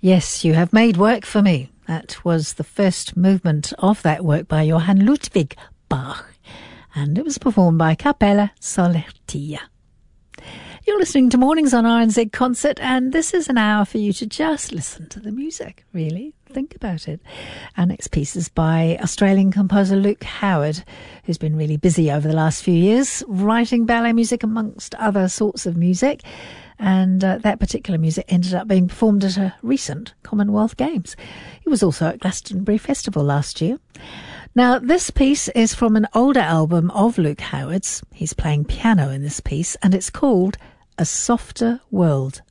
Yes, you have made work for me. That was the first movement of that work by Johann Ludwig Bach, and it was performed by Capella Solertia. You're listening to Mornings on RNZ Concert, and this is an hour for you to just listen to the music, really. Think about it. Our next piece is by Australian composer Luke Howard, who's been really busy over the last few years, writing ballet music amongst other sorts of music. And that particular music ended up being performed at a recent Commonwealth Games. He was also at Glastonbury Festival last year. Now, this piece is from an older album of Luke Howard's. He's playing piano in this piece, and it's called A Softer World.